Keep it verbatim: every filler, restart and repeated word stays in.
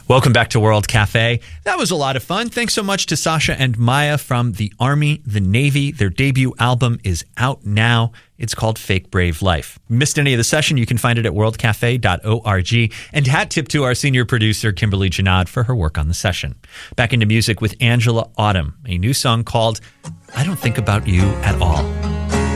Welcome back to World Cafe. That was a lot of fun. Thanks so much to Sasha and Maya from the Army, the Navy. Their debut album is out now. It's called Fake Brave Life. Missed any of the session, you can find it at world cafe dot org. And hat tip to our senior producer, Kimberly Janad, for her work on the session. Back into music with Angela Autumn, a new song called I Don't Think About You at All.